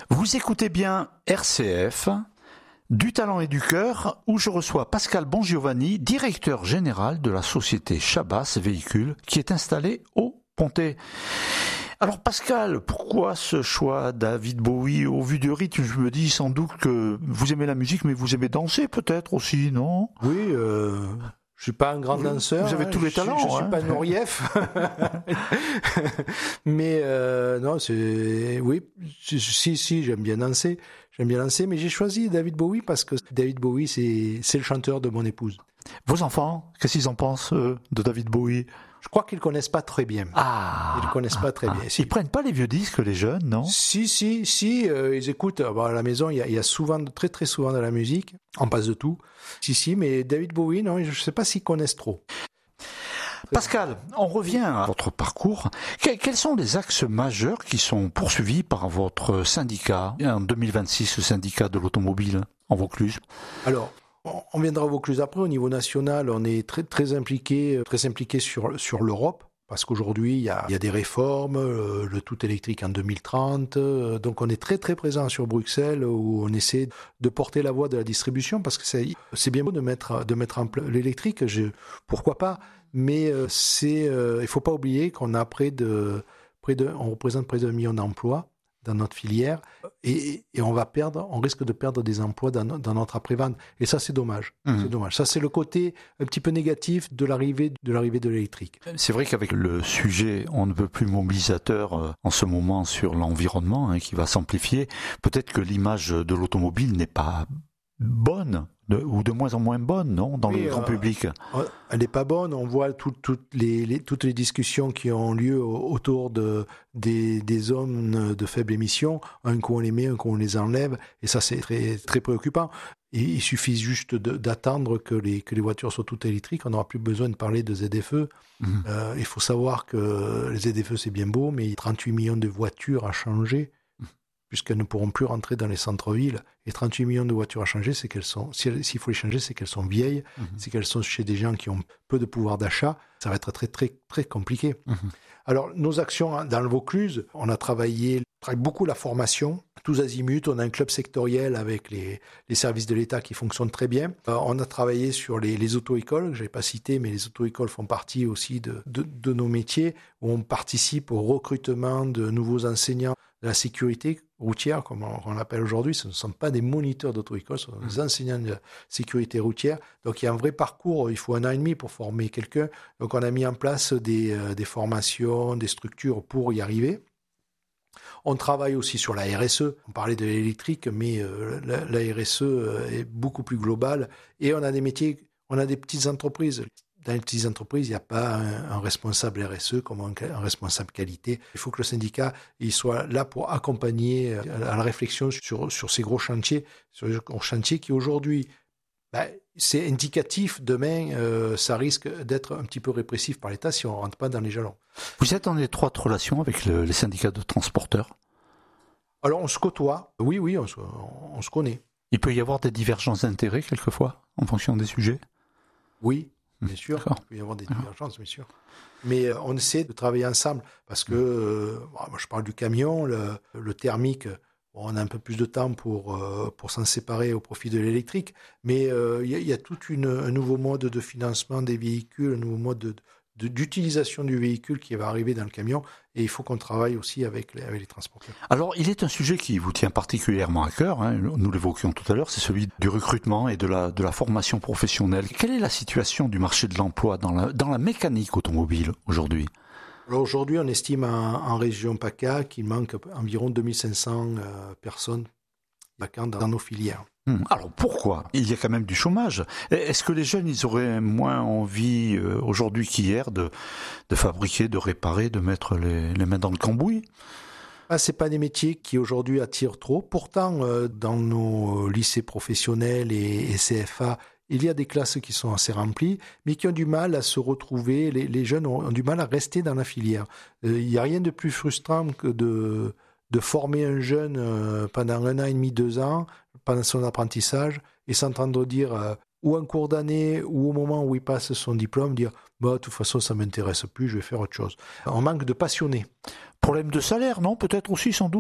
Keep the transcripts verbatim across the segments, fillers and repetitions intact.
Vous écoutez bien R C F, du talent et du cœur, où je reçois Pascal Bongiovanni, directeur général de la société Chabas Véhicules, qui est installée au Pontet. Alors Pascal, pourquoi ce choix David Bowie? Au vu du rythme, je me dis sans doute que vous aimez la musique, mais vous aimez danser peut-être aussi, non? Oui, euh, je suis pas un grand vous, danseur. Vous avez hein, tous les je, talents. Je, je hein. suis pas Nourief. mais euh, non, c'est oui, si si, j'aime bien danser, j'aime bien danser, mais j'ai choisi David Bowie parce que David Bowie c'est c'est le chanteur de mon épouse. Vos enfants, qu'est-ce qu'ils en pensent euh, de David Bowie? Je crois qu'ils le connaissent pas très bien. Ah, ils le connaissent pas très ah, bien. Ah. Si. Ils prennent pas les vieux disques, les jeunes, non? Si, si, si. Euh, ils écoutent. Bon, à la maison, il y, a, il y a souvent, très, très souvent de la musique. On passe de tout. Si, si. Mais David Bowie, non, je sais pas s'ils connaissent trop. Pascal, on revient à votre parcours. Quels sont les axes majeurs qui sont poursuivis par votre syndicat en deux mille vingt-six, le syndicat de l'automobile en Vaucluse? Alors. On viendra au Vaucluse après. Au niveau national, on est très, très impliqué, très impliqué sur, sur l'Europe. Parce qu'aujourd'hui, il y a, il y a des réformes, le, le tout électrique en deux mille trente. Donc, on est très, très présent sur Bruxelles où on essaie de porter la voix de la distribution parce que c'est, c'est bien beau de mettre, de mettre en place l'électrique. Je, pourquoi pas? Mais c'est, euh, il faut pas oublier qu'on a près de, près de, on représente près d'un million d'emplois dans notre filière et, et on va perdre, on risque de perdre des emplois dans, dans notre après-vente. Et ça, c'est dommage. Mmh. C'est dommage. Ça, c'est le côté un petit peu négatif de l'arrivée de l'arrivée de l'électrique. C'est vrai qu'avec le sujet, on ne peut plus mobilisateur en ce moment sur l'environnement hein, qui va s'amplifier. Peut-être que l'image de l'automobile n'est pas bonne. De, ou de moins en moins bonne, non, dans oui, le grand euh, public. Elle n'est pas bonne. On voit tout, tout les, les, toutes les discussions qui ont lieu autour de, des, des zones de faible émission. Un coup on les met, un coup on les enlève. Et ça, c'est très, très préoccupant. Et il suffit juste de, d'attendre que les, que les voitures soient toutes électriques. On n'aura plus besoin de parler de Z F E. Mmh. Euh, il faut savoir que les Z F E, c'est bien beau, mais il y a trente-huit millions de voitures à changer. Puisqu'elles ne pourront plus rentrer dans les centres-villes. Et trente-huit millions de voitures à changer, c'est qu'elles sont, s'il faut les changer, c'est qu'elles sont vieilles, mmh. c'est qu'elles sont chez des gens qui ont peu de pouvoir d'achat. Ça va être très, très, très compliqué. Mmh. Alors, nos actions dans le Vaucluse, on a travaillé, on travaille beaucoup la formation, tous azimuts. On a un club sectoriel avec les, les services de l'État qui fonctionnent très bien. Euh, on a travaillé sur les, les auto-écoles, que je n'avais pas cité, mais les auto-écoles font partie aussi de, de, de nos métiers, où on participe au recrutement de nouveaux enseignants de la sécurité routière, comme on, on l'appelle aujourd'hui. Ce ne sont pas des moniteurs d'auto-école, ce sont des enseignants de sécurité routière. Donc, il y a un vrai parcours. Il faut un an et demi pour former quelqu'un. Donc, on a mis en place des, euh, des formations, des structures pour y arriver. On travaille aussi sur la R S E. On parlait de l'électrique, mais euh, la, la R S E est beaucoup plus globale. Et on a des métiers, on a des petites entreprises. Dans les petites entreprises, il n'y a pas un, un responsable R S E comme un, un responsable qualité. Il faut que le syndicat il soit là pour accompagner à la réflexion sur, sur ces gros chantiers, sur les gros chantiers qui aujourd'hui, ben, c'est indicatif. Demain, euh, ça risque d'être un petit peu répressif par l'État si on ne rentre pas dans les jalons. Vous êtes en étroite relation avec le, les syndicats de transporteurs? Alors, on se côtoie. Oui, oui, on se, on se connaît. Il peut y avoir des divergences d'intérêts quelquefois en fonction des sujets? Oui. Bien sûr, D'accord. il peut y avoir des divergences, bien sûr. Mais euh, on essaie de travailler ensemble parce que, euh, moi je parle du camion, le, le thermique, bon, on a un peu plus de temps pour, euh, pour s'en séparer au profit de l'électrique, mais il euh, y, y a tout une, un nouveau mode de financement des véhicules, un nouveau mode de, de, d'utilisation du véhicule qui va arriver dans le camion et il faut qu'on travaille aussi avec les, avec les transporteurs. Alors, il est un sujet qui vous tient particulièrement à cœur, hein, nous l'évoquions tout à l'heure, c'est celui du recrutement et de la, de la formation professionnelle. Quelle est la situation du marché de l'emploi dans la, dans la mécanique automobile aujourd'hui? Alors aujourd'hui, on estime en, en région PACA qu'il manque environ deux mille cinq cents euh, personnes vacantes dans nos filières. Alors pourquoi? Il y a quand même du chômage. Est-ce que les jeunes, ils auraient moins envie euh, aujourd'hui qu'hier de, de fabriquer, de réparer, de mettre les, les mains dans le cambouis? Ah, c'est pas des métiers qui aujourd'hui attirent trop. Pourtant, euh, dans nos lycées professionnels et, et C F A, il y a des classes qui sont assez remplies, mais qui ont du mal à se retrouver. Les, les jeunes ont, ont du mal à rester dans la filière. Euh, il n'y a rien de plus frustrant que de, de former un jeune euh, pendant un an et demi, deux ans, pendant son apprentissage, et s'entendre dire, euh, ou en cours d'année, ou au moment où il passe son diplôme, dire bah, « de toute façon, ça ne m'intéresse plus, je vais faire autre chose ». On manque de passionnés. Problème de salaire, non? Peut-être aussi, sans doute.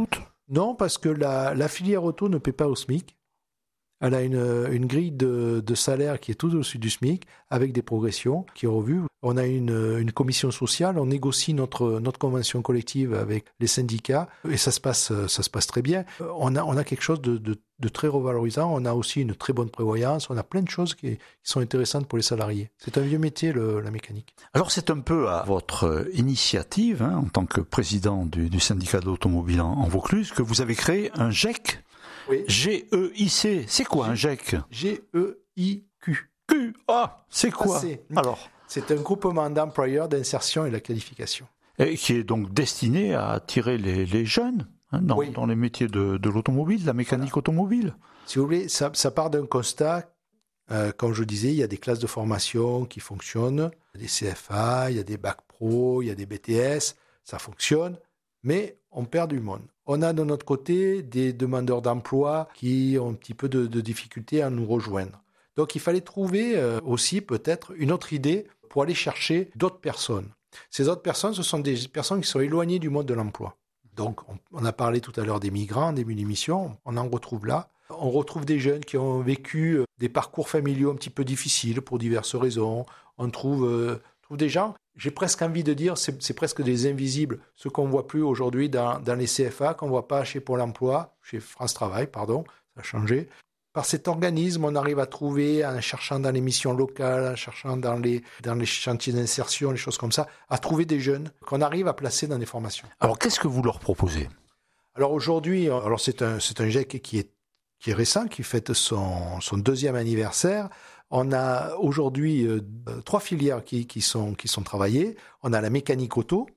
Non, parce que la, la filière auto ne paie pas au SMIC. Elle a une, une grille de, de salaire qui est tout au-dessus du SMIC, avec des progressions qui est revue. On a une, une commission sociale, on négocie notre, notre convention collective avec les syndicats, et ça se passe, ça se passe très bien. On a, on a quelque chose de, de, de très revalorisant, on a aussi une très bonne prévoyance, on a plein de choses qui, qui sont intéressantes pour les salariés. C'est un vieux métier, le, la mécanique. Alors c'est un peu à votre initiative, hein, en tant que président du, du syndicat de l'automobile en, en Vaucluse, que vous avez créé un G E C. Oui. G E I C, c'est quoi un G E C? G E I Q. Q, ah, c'est quoi? c'est... Alors, c'est un groupement d'employeurs d'insertion et de la qualification. Et qui est donc destiné à attirer les, les jeunes hein, dans, oui. dans les métiers de, de l'automobile, de la mécanique voilà. automobile. Si vous voulez, ça, ça part d'un constat, euh, comme je disais, il y a des classes de formation qui fonctionnent, il y a des C F A, il y a des bacs pro, il y a des B T S, ça fonctionne, mais on perd du monde. On a de notre côté des demandeurs d'emploi qui ont un petit peu de, de difficulté à nous rejoindre. Donc il fallait trouver euh, aussi peut-être une autre idée pour aller chercher d'autres personnes. Ces autres personnes, ce sont des personnes qui sont éloignées du monde de l'emploi. Donc on, on a parlé tout à l'heure des migrants en début d'émission, on en retrouve là. On retrouve des jeunes qui ont vécu des parcours familiaux un petit peu difficiles pour diverses raisons. On trouve, euh, trouve des gens... J'ai presque envie de dire, c'est, c'est presque des invisibles, ce qu'on ne voit plus aujourd'hui dans, dans les C F A, qu'on ne voit pas chez Pôle emploi, chez France Travail, pardon, ça a changé. Par cet organisme, on arrive à trouver, en cherchant dans les missions locales, en cherchant dans les, dans les chantiers d'insertion, les choses comme ça, à trouver des jeunes qu'on arrive à placer dans des formations. Alors, qu'est-ce que vous leur proposez? Alors aujourd'hui, alors c'est un, c'est un G E C qui est, qui est récent, qui fête son, son deuxième anniversaire. On a aujourd'hui euh, trois filières qui, qui, sont, qui sont travaillées. On a la mécanique auto,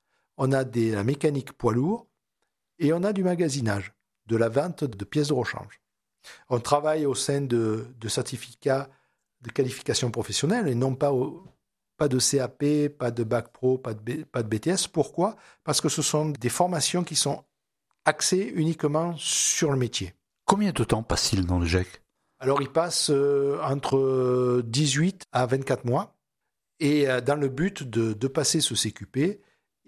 on a des, la mécanique poids lourd et on a du magasinage, de la vente de pièces de rechange. On travaille au sein de, de certificats de qualification professionnelle et non pas, au, pas de C A P, pas de bac pro, pas de, B, pas de B T S. Pourquoi ? Parce que ce sont des formations qui sont axées uniquement sur le métier. Combien de temps passe-t-il dans le G E C ? Alors, il passe euh, entre dix-huit à vingt-quatre mois et euh, dans le but de, de passer ce C Q P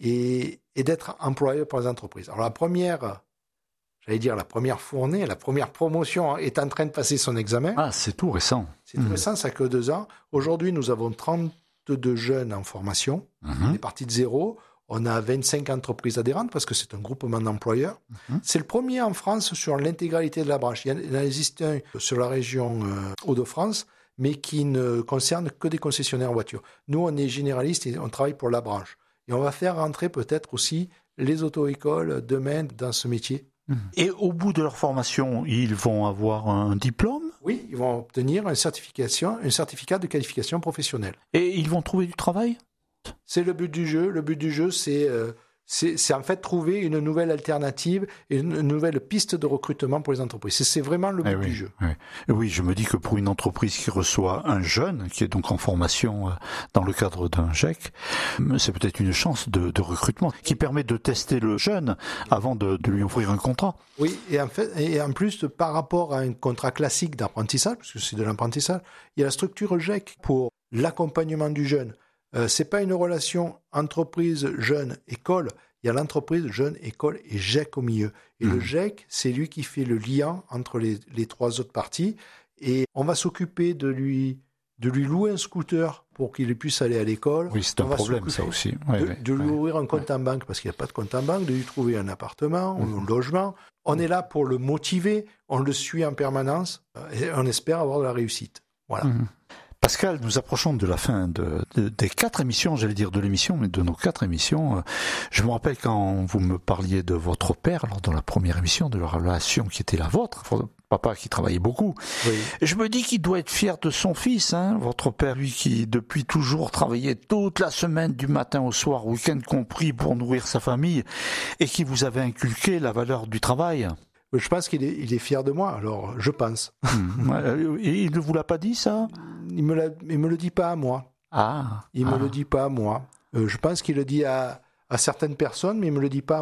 et, et d'être employé par les entreprises. Alors, la première, j'allais dire la première fournée, la première promotion est en train de passer son examen. Ah, c'est tout récent. C'est tout mmh. récent, ça n'a que deux ans. Aujourd'hui, nous avons trente-deux jeunes en formation. Mmh. On est parti de zéro. On a vingt-cinq entreprises adhérentes parce que c'est un groupement d'employeurs. Mmh. C'est le premier en France sur l'intégralité de la branche. Il y en existe un sur la région euh, Hauts-de-France, mais qui ne concerne que des concessionnaires voitures. Nous, on est généralistes et on travaille pour la branche. Et on va faire rentrer peut-être aussi les auto-écoles demain dans ce métier. Mmh. Et au bout de leur formation, ils vont avoir un diplôme ? Oui, ils vont obtenir une certification, un certificat de qualification professionnelle. Et ils vont trouver du travail ? C'est le but du jeu. Le but du jeu, c'est, euh, c'est, c'est en fait trouver une nouvelle alternative et une nouvelle piste de recrutement pour les entreprises. C'est, c'est vraiment le but eh oui, du jeu. Oui. oui, je me dis que pour une entreprise qui reçoit un jeune, qui est donc en formation euh, dans le cadre d'un G E C, c'est peut-être une chance de, de recrutement qui permet de tester le jeune avant de, de lui offrir un contrat. Oui, et en fait, et en plus, par rapport à un contrat classique d'apprentissage, parce que c'est de l'apprentissage, il y a la structure G E C pour l'accompagnement du jeune. Euh, c'est pas une relation entreprise jeune école, il y a l'entreprise jeune école et G E C au milieu. Et mmh. le G E C, c'est lui qui fait le lien entre les, les trois autres parties. Et on va s'occuper de lui de lui louer un scooter pour qu'il puisse aller à l'école. Oui, c'est un problème ça aussi. Ouais, de, ouais, de lui ouais, ouvrir un compte ouais. en banque parce qu'il n'y a pas de compte en banque, de lui trouver un appartement mmh. ou un logement. On mmh. est là pour le motiver, on le suit en permanence et on espère avoir de la réussite. Voilà. Mmh. Pascal, nous approchons de la fin de, de, des quatre émissions, j'allais dire de l'émission, mais de nos quatre émissions. Je me rappelle quand vous me parliez de votre père, lors de la première émission, de la relation qui était la vôtre, votre papa qui travaillait beaucoup. Oui. Je me dis qu'il doit être fier de son fils, hein, votre père, lui qui depuis toujours travaillait toute la semaine, du matin au soir, week-end compris, pour nourrir sa famille, et qui vous avait inculqué la valeur du travail. Je pense qu'il est, il est fier de moi, alors je pense. Mmh. Et il ne vous l'a pas dit, ça ? Il me l'a, il me le dit pas à moi. Ah. Il ah. me le dit pas à moi. Euh, je pense qu'il le dit à, à certaines personnes, mais il me le dit pas à moi.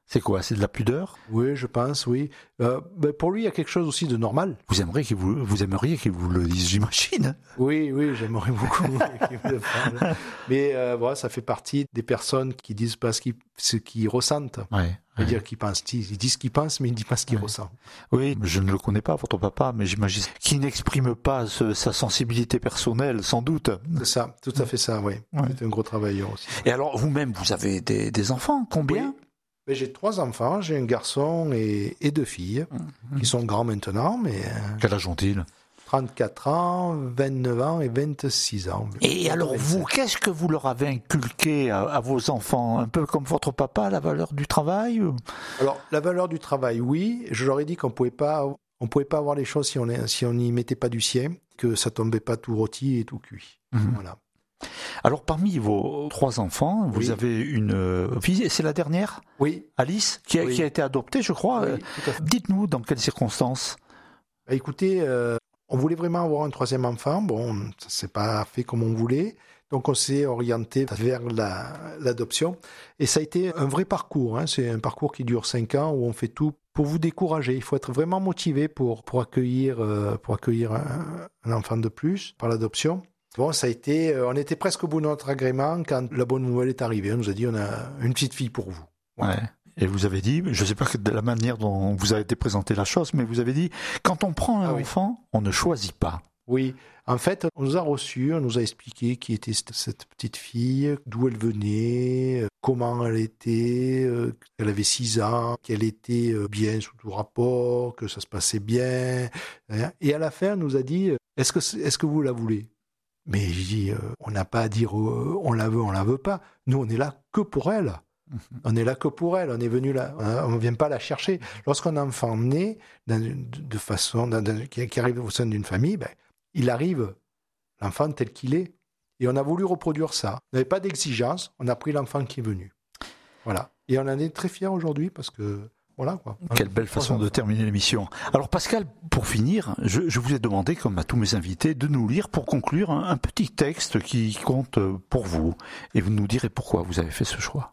C'est quoi? C'est de la pudeur? Oui, je pense, oui. Euh, ben pour lui, il y a quelque chose aussi de normal. Vous aimeriez qu'il vous, vous aimeriez qu'il vous le dise, j'imagine. Oui, oui, j'aimerais beaucoup qu'il me le parle. Mais euh, voilà, ça fait partie des personnes qui disent pas ce qu'ils, ce qu'ils ressentent. Ouais. C'est-à-dire qu'ils pensent, ils disent ce qu'ils pensent, mais ils ne disent pas ce qu'ils Ouais. ressentent. Oui, je ne le connais pas, votre papa, mais j'imagine qu'il n'exprime pas ce, sa sensibilité personnelle, sans doute. C'est ça, tout à fait ça, oui. Ouais. C'est un gros travailleur aussi. Et alors, vous-même, vous avez des, des enfants, combien? Oui. Mais j'ai trois enfants, j'ai un garçon et, et deux filles, mmh. qui sont grands maintenant, mais... Quel âge ont-ils? trente-quatre ans, vingt-neuf ans et vingt-six ans. Et alors vous, qu'est-ce que vous leur avez inculqué à, à vos enfants? Un peu comme votre papa, la valeur du travail? Alors, la valeur du travail, oui. Je leur ai dit qu'on pouvait pas, on pouvait pas avoir les choses si on si on n'y mettait pas du sien, que ça tombait pas tout rôti et tout cuit. Mmh. Voilà. Alors, parmi vos trois enfants, vous oui. avez une fille, c'est la dernière? Oui. Alice, qui a, oui. qui a été adoptée, je crois. Oui, dites-nous dans quelles circonstances? Bah, écoutez, euh, on voulait vraiment avoir un troisième enfant. Bon, ça s'est pas fait comme on voulait. Donc, on s'est orienté vers la, l'adoption. Et ça a été un vrai parcours. Hein. C'est un parcours qui dure cinq ans où on fait tout pour vous décourager. Il faut être vraiment motivé pour, pour accueillir, euh, pour accueillir un, un enfant de plus par l'adoption. Bon, ça a été, euh, on était presque au bout de notre agrément quand la bonne nouvelle est arrivée. On nous a dit, on a une petite fille pour vous. Voilà. Ouais. Et vous avez dit, je ne sais pas de la manière dont vous avez été présenté la chose, mais vous avez dit, quand on prend un ah, enfant, oui. on ne choisit pas. Oui, en fait, on nous a reçus, on nous a expliqué qui était cette petite fille, d'où elle venait, comment elle était, euh, elle avait six ans, qu'elle était bien sous tout rapport, que ça se passait bien. Hein. Et à la fin, elle nous a dit, est-ce que, est-ce que vous la voulez ? Mais j'ai dit, euh, on n'a pas à dire euh, on la veut, on la veut pas. Nous, on est là que pour elle. Mmh. On est là que pour elle. On est venu là. On ne vient pas la chercher. Lorsqu'un enfant naît dans, de façon dans, dans, qui, qui arrive au sein d'une famille, ben, il arrive l'enfant tel qu'il est. Et on a voulu reproduire ça. On n'avait pas d'exigence. On a pris l'enfant qui est venu. Voilà. Et on en est très fiers aujourd'hui parce que. Voilà, quoi. Quelle belle façon de terminer l'émission. Alors Pascal, pour finir, je, je vous ai demandé, comme à tous mes invités, de nous lire pour conclure un, un petit texte qui compte pour vous. Et vous nous direz pourquoi vous avez fait ce choix.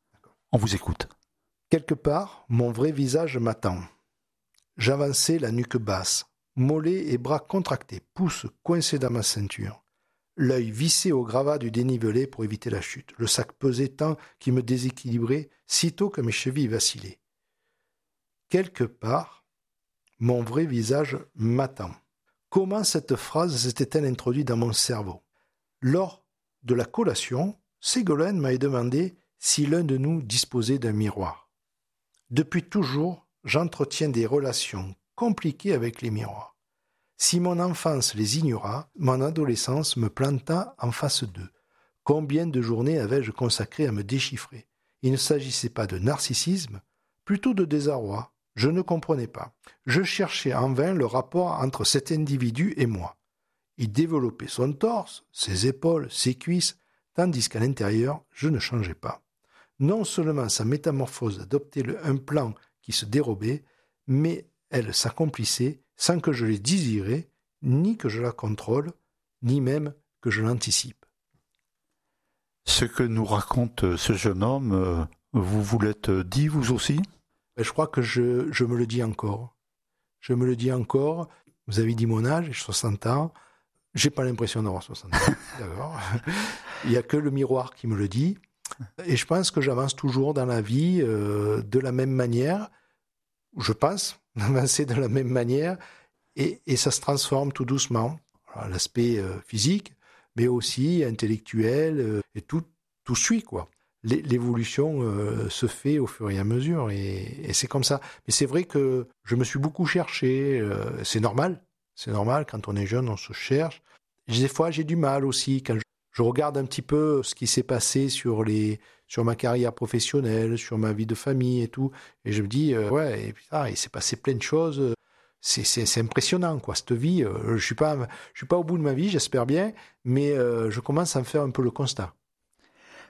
On vous écoute. Quelque part, mon vrai visage m'attend. J'avançais la nuque basse, mollets et bras contractés, pouces coincés dans ma ceinture. L'œil vissé au gravat du dénivelé pour éviter la chute. Le sac pesait tant qu'il me déséquilibrait, sitôt que mes chevilles vacillaient. Quelque part, mon vrai visage m'attend. Comment cette phrase s'était-elle introduite dans mon cerveau? Lors de la collation, Ségolène m'avait demandé si l'un de nous disposait d'un miroir. Depuis toujours, j'entretiens des relations compliquées avec les miroirs. Si mon enfance les ignora, mon adolescence me planta en face d'eux. Combien de journées avais-je consacré à me déchiffrer? Il ne s'agissait pas de narcissisme, plutôt de désarroi. Je ne comprenais pas. Je cherchais en vain le rapport entre cet individu et moi. Il développait son torse, ses épaules, ses cuisses, tandis qu'à l'intérieur, je ne changeais pas. Non seulement sa métamorphose adoptait un plan qui se dérobait, mais elle s'accomplissait sans que je les désirais, ni que je la contrôle, ni même que je l'anticipe. Ce que nous raconte ce jeune homme, vous vous l'êtes dit vous aussi ? Je crois que je, je me le dis encore. Je me le dis encore. Vous avez dit mon âge, j'ai soixante ans. J'ai pas l'impression d'avoir soixante ans. D'accord. Il n'y a que le miroir qui me le dit. Et je pense que j'avance toujours dans la vie euh, de la même manière. Je pense avancer de la même manière. Et, et ça se transforme tout doucement. Alors, l'aspect euh, physique, mais aussi intellectuel. Euh, et tout, tout suit, quoi. L'évolution euh, se fait au fur et à mesure et, et c'est comme ça. Mais c'est vrai que je me suis beaucoup cherché. Euh, c'est normal. C'est normal. Quand on est jeune, on se cherche. Des fois, j'ai du mal aussi. Quand je, je regarde un petit peu ce qui s'est passé sur, les, sur ma carrière professionnelle, sur ma vie de famille et tout. Et je me dis, euh, ouais, et putain, il s'est passé plein de choses. C'est, c'est, c'est impressionnant, quoi, cette vie. Euh, je ne suis pas, je suis pas au bout de ma vie, j'espère bien. Mais euh, je commence à me faire un peu le constat.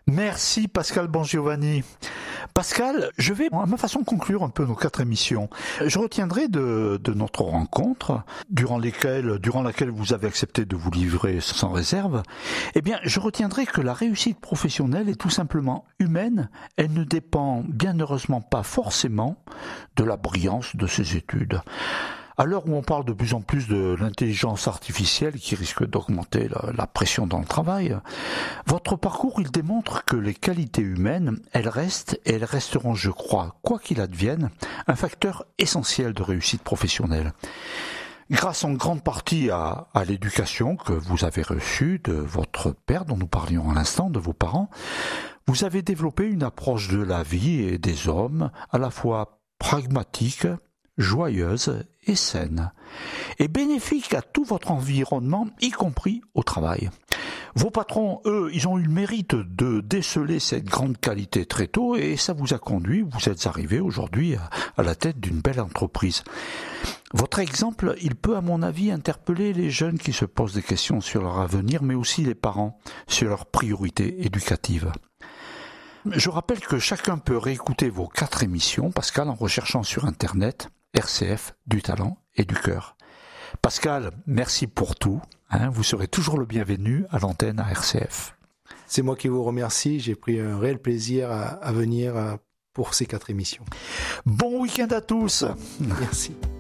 Merci Pascal Bongiovanni. Pascal, je vais à ma façon conclure un peu nos quatre émissions. Je retiendrai de, de notre rencontre, durant, lesquelles, durant laquelle vous avez accepté de vous livrer sans réserve, eh bien, je retiendrai que la réussite professionnelle est tout simplement humaine. Elle ne dépend bien heureusement pas forcément de la brillance de ses études. À l'heure où on parle de plus en plus de l'intelligence artificielle qui risque d'augmenter la, la pression dans le travail, votre parcours, il démontre que les qualités humaines, elles restent et elles resteront, je crois, quoi qu'il advienne, un facteur essentiel de réussite professionnelle. Grâce en grande partie à, à l'éducation que vous avez reçue de votre père, dont nous parlions à l'instant, de vos parents, vous avez développé une approche de la vie et des hommes à la fois pragmatique, joyeuse et saine, et bénéfique à tout votre environnement, y compris au travail. Vos patrons, eux, ils ont eu le mérite de déceler cette grande qualité très tôt, et ça vous a conduit, vous êtes arrivé aujourd'hui à, à la tête d'une belle entreprise. Votre exemple, il peut à mon avis interpeller les jeunes qui se posent des questions sur leur avenir, mais aussi les parents sur leurs priorités éducatives. Je rappelle que chacun peut réécouter vos quatre émissions, Pascal, en recherchant sur Internet R C F, du talent et du cœur. Pascal, merci pour tout. Hein, vous serez toujours le bienvenu à l'antenne à R C F. C'est moi qui vous remercie. J'ai pris un réel plaisir à, à venir pour ces quatre émissions. Bon week-end à tous. Merci.